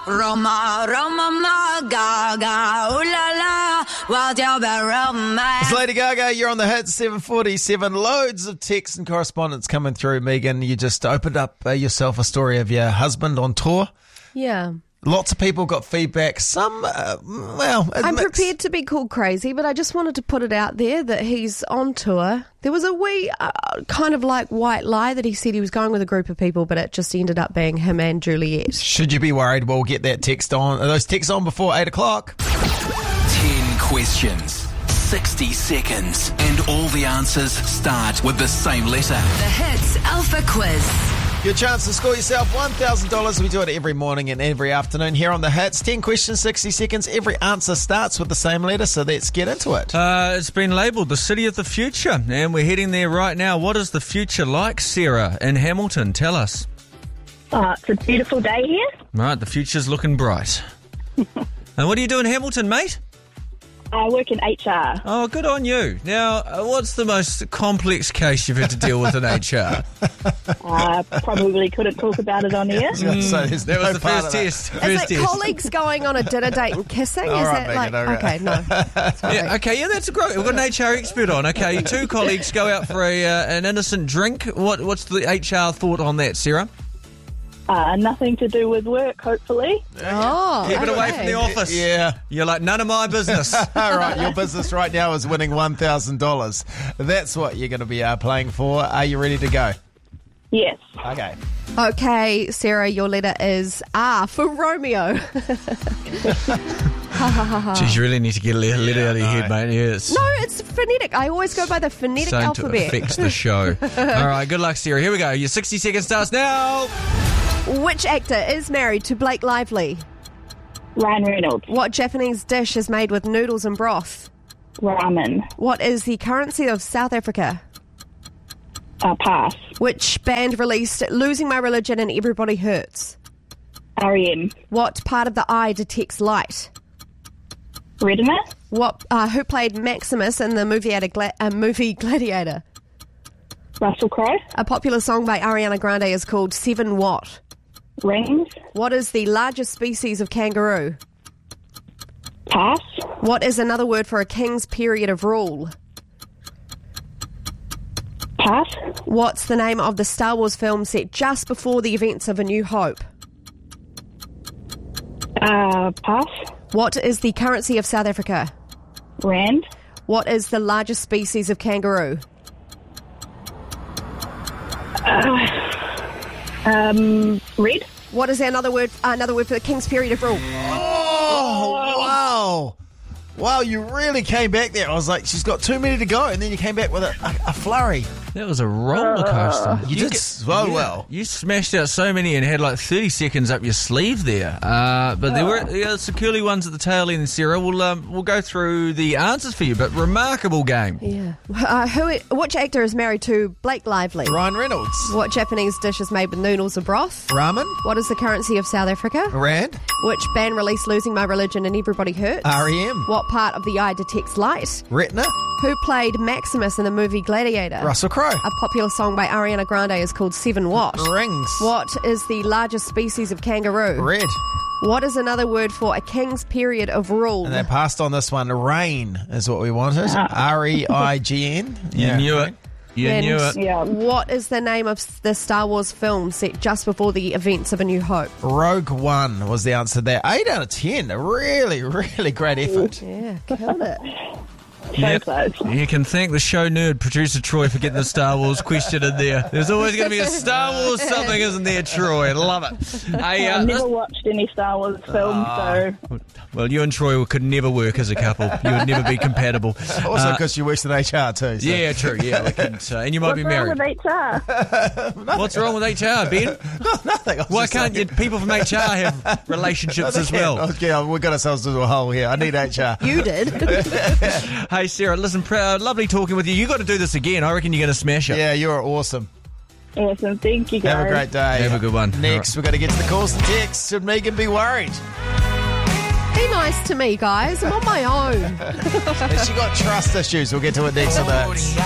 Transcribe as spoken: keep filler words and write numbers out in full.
Roma, Roma, ma, Gaga, ooh la la, what's your romance? It's Lady Gaga, you're on the hit, seven forty-seven. Loads of texts and correspondence coming through. Megan, you just opened up uh, yourself a story of your husband on tour. Yeah. Lots of people got feedback. Some, uh, well, I'm mixed. prepared to be called crazy, but I just wanted to put it out there that he's on tour. There was a wee uh, kind of like white lie that he said he was going with a group of people, but it just ended up being him and Juliet. Should you be worried? We'll get that text on, those texts on before eight o'clock. Ten questions, sixty seconds, and all the answers start with the same letter. The Hits Alpha Quiz. Your chance to score yourself one thousand dollars. We do it every morning and every afternoon here on the Hits. ten questions, sixty seconds. Every answer starts with the same letter, so let's get into it. Uh, it's been labelled the city of the future, and we're heading there right now. What is the future like, Sarah, in Hamilton? Tell us. Uh, it's a beautiful day here. Right, the future's looking bright. And what do you do in Hamilton, mate? I work in H R. Oh, good on you. Now, uh, what's the most complex case you've had to deal with in H R? I probably couldn't talk about it on air. Mm, so there's That no was the part first of that. test. Is First it test. colleagues going on a dinner date and kissing? All Is right, that Megan, like okay. okay? No, sorry. Yeah, okay, yeah, that's great. We've got an H R expert on. Okay, two colleagues go out for a uh, an innocent drink. What What's the H R thought on that, Sarah? Uh, nothing to do with work, hopefully. Oh, Keep it away okay. from the office. Yeah. You're like, none of my business. All right, your business right now is winning one thousand dollars. That's what you're going to be uh, playing for. Are you ready to go? Yes. Okay. Okay, Sarah, your letter is R for Romeo. Jeez, you really need to get a letter Yeah, out of your I head, know. mate. Yeah, it's No, it's phonetic. I always go by the phonetic starting to alphabet. affect the show. All right, good luck, Sarah. Here we go. Your sixty seconds starts now. Which actor is married to Blake Lively? Ryan Reynolds. What Japanese dish is made with noodles and broth? Ramen. What is the currency of South Africa? Uh, pass. Which band released Losing My Religion and Everybody Hurts? R E M. What part of the eye detects light? Retina. What? Uh, who played Maximus in the movie, at a Gla- uh, movie Gladiator? Russell Crowe. A popular song by Ariana Grande is called Seven What? Rings. What is the largest species of kangaroo? Pass. What is another word for a king's period of rule? Pass. What's the name of the Star Wars film set just before the events of A New Hope? Uh, pass. What is the currency of South Africa? Rand. What is the largest species of kangaroo? Um, red. What is another word another word for the king's period of rule? Oh, wow. Wow, you really came back there. I was like, she's got too many to go, and then you came back with a, a, a flurry. That was a roller coaster. You did so well. You smashed out so many and had like thirty seconds up your sleeve there. Uh, but there were yeah, some curly ones at the tail end, Sarah. We'll um, we'll go through the answers for you. But remarkable game. Yeah. Uh, who? Which actor is married to Blake Lively? Ryan Reynolds. What Japanese dish is made with noodles and broth? Ramen. What is the currency of South Africa? Rand. Which band released Losing My Religion and Everybody Hurts? R E M. What part of the eye detects light? Retina. Who played Maximus in the movie Gladiator? Russell Crowe. A popular song by Ariana Grande is called Seven What? Rings. What is the largest species of kangaroo? Red. What is another word for a king's period of rule? And they passed on this one. Rain is what we wanted. R E I G N. You knew it. You And knew it. Yeah. What is the name of the Star Wars film set just before the events of A New Hope? Rogue One was the answer there. eight out of ten. A really, really great effort. Yeah, killed it. So Yep. close. You can thank the show nerd, producer Troy, for getting the Star Wars question in there. There's always going to be a Star Wars something, isn't there, Troy? Love it. Hey, uh, I've let's- never watched any Star Wars films, so well, you and Troy could never work as a couple. You would never be compatible. Also, Uh, because you worked in H R too. So. yeah, true. Yeah, we can, uh, and you might what's be wrong married. with H R? What's wrong with H R, Ben? Nothing. I was Why just can't you, saying. people from H R have relationships as well? Okay, we got ourselves into a hole here. I need H R. You did. Hey, Sarah, listen, pr- uh, lovely talking with you. You got to do this again. I reckon you're going to smash it. Yeah, you're awesome. Awesome. Thank you, guys. Have a great day. Have a good one. Next, we've got to get to the calls and texts. Should Megan be worried? Be nice to me, guys. I'm on my own. Has she got trust issues? We'll get to it next on the